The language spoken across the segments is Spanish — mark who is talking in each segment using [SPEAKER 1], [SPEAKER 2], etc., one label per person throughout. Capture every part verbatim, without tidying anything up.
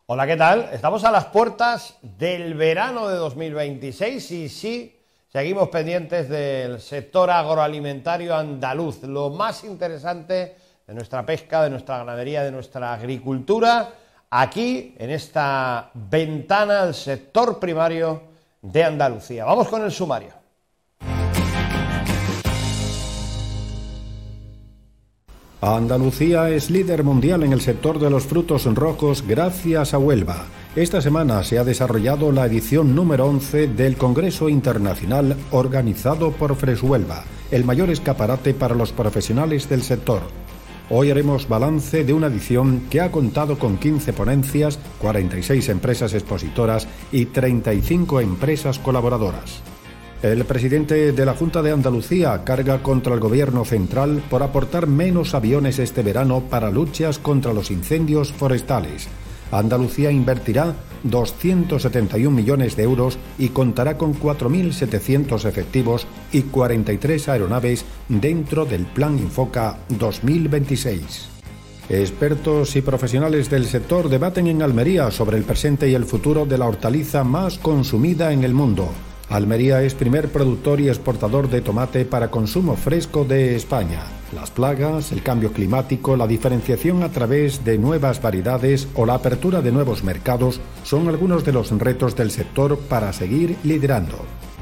[SPEAKER 1] Hola, ¿qué tal? Estamos a las puertas del verano de dos mil veintiséis y sí, seguimos pendientes del sector agroalimentario andaluz, lo más interesante de nuestra pesca, de nuestra ganadería, de nuestra agricultura, aquí en esta ventana al sector primario de Andalucía. Vamos con el sumario.
[SPEAKER 2] Andalucía es líder mundial en el sector de los frutos rojos gracias a Huelva. Esta semana se ha desarrollado la edición número once del Congreso Internacional organizado por Freshuelva, el mayor escaparate para los profesionales del sector. Hoy haremos balance de una edición que ha contado con quince ponencias, cuarenta y seis empresas expositoras y treinta y cinco empresas colaboradoras. El presidente de la Junta de Andalucía carga contra el Gobierno central por aportar menos aviones este verano para luchas contra los incendios forestales. Andalucía invertirá doscientos setenta y un millones de euros y contará con cuatro mil setecientos efectivos y cuarenta y tres aeronaves dentro del Plan Infoca dos mil veintiséis. Expertos y profesionales del sector debaten en Almería sobre el presente y el futuro de la hortaliza más consumida en el mundo. Almería es primer productor y exportador de tomate para consumo fresco de España. Las plagas, el cambio climático, la diferenciación a través de nuevas variedades o la apertura de nuevos mercados son algunos de los retos del sector para seguir liderando.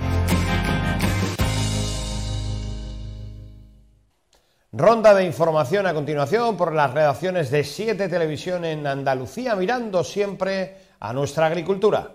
[SPEAKER 1] Ronda de información a continuación por las redacciones de Siete Televisión en Andalucía, mirando siempre a nuestra agricultura.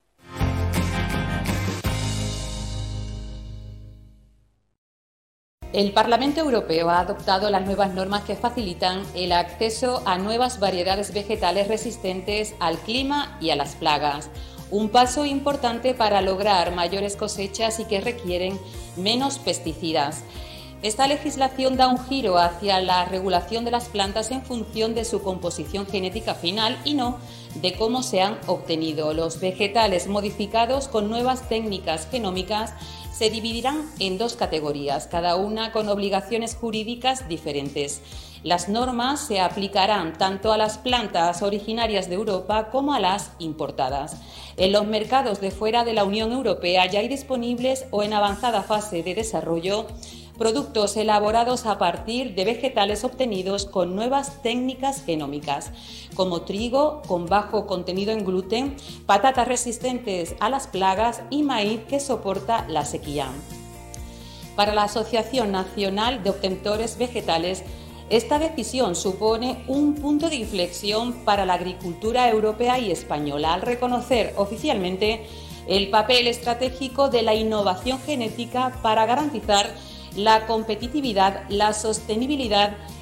[SPEAKER 3] El Parlamento Europeo ha adoptado las nuevas normas que facilitan el acceso a nuevas variedades vegetales resistentes al clima y a las plagas. Un paso importante para lograr mayores cosechas y que requieren menos pesticidas. Esta legislación da un giro hacia la regulación de las plantas en función de su composición genética final y no de cómo se han obtenido. Los vegetales modificados con nuevas técnicas genómicas se dividirán en dos categorías, cada una con obligaciones jurídicas diferentes. Las normas se aplicarán tanto a las plantas originarias de Europa como a las importadas. En los mercados de fuera de la Unión Europea ya hay disponibles o en avanzada fase de desarrollo productos elaborados a partir de vegetales obtenidos con nuevas técnicas genómicas, como trigo con bajo contenido en gluten, patatas resistentes a las plagas y maíz que soporta la sequía. Para la Asociación Nacional de Obtentores Vegetales, esta decisión supone un punto de inflexión para la agricultura europea y española, al reconocer oficialmente el papel estratégico de la innovación genética para garantizar la competitividad, la sostenibilidad